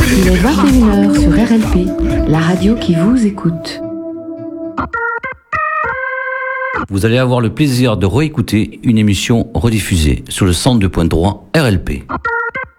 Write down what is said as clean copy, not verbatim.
Il est 21h sur RLP, la radio qui vous écoute. Vous allez avoir le plaisir de réécouter une émission rediffusée sur le 102.3 RLP.